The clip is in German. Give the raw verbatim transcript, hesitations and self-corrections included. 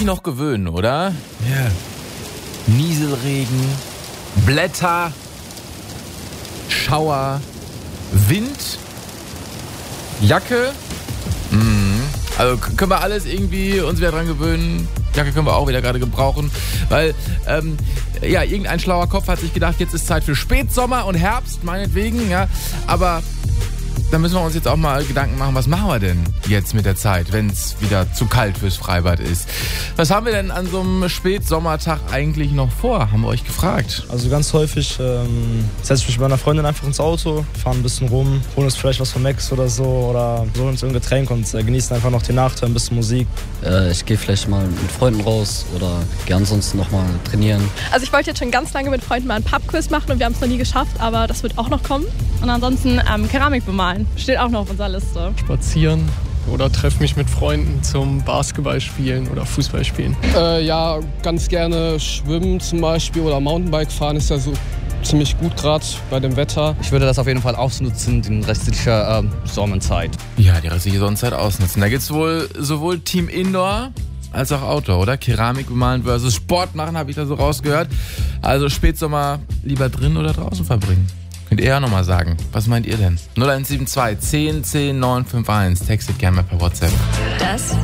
noch gewöhnen, oder? Ja. Nieselregen, Blätter, Schauer, Wind, Jacke. Mhm. Also können wir alles irgendwie uns wieder dran gewöhnen. Jacke können wir auch wieder gerade gebrauchen. Weil, ähm, ja, irgendein schlauer Kopf hat sich gedacht, jetzt ist Zeit für Spätsommer und Herbst, meinetwegen, ja. Aber da müssen wir uns jetzt auch mal Gedanken machen, was machen wir denn jetzt mit der Zeit, wenn es wieder zu kalt fürs Freibad ist? Was haben wir denn an so einem Spätsommertag eigentlich noch vor? Haben wir euch gefragt. Also ganz häufig ähm, setze ich mich mit meiner Freundin einfach ins Auto, fahren ein bisschen rum, holen uns vielleicht was von Max oder so oder so uns irgendein Getränk und äh, genießen einfach noch die Nacht, hören ein bisschen Musik. Äh, ich gehe vielleicht mal mit Freunden raus oder gehe ansonsten noch mal trainieren. Also ich wollte jetzt schon ganz lange mit Freunden mal einen Pubquiz machen und wir haben es noch nie geschafft, aber das wird auch noch kommen. Und ansonsten ähm, Keramik bemalen. Steht auch noch auf unserer Liste. Spazieren oder treffe mich mit Freunden zum Basketballspielen oder Fußballspielen. Äh, ja, ganz gerne schwimmen zum Beispiel oder Mountainbike fahren ist ja so ziemlich gut gerade bei dem Wetter. Ich würde das auf jeden Fall ausnutzen, die restliche äh, Sonnenzeit. Ja, die restliche Sonnenzeit ausnutzen. Da gibt's wohl sowohl Team Indoor als auch Outdoor, oder? Keramik bemalen versus Sport machen, habe ich da so rausgehört. Also Spätsommer lieber drin oder draußen verbringen. Könnt ihr ja nochmal sagen. Was meint ihr denn? null eins sieben zwei zehn zehn neun fünf eins. Textet gerne mal per WhatsApp. Das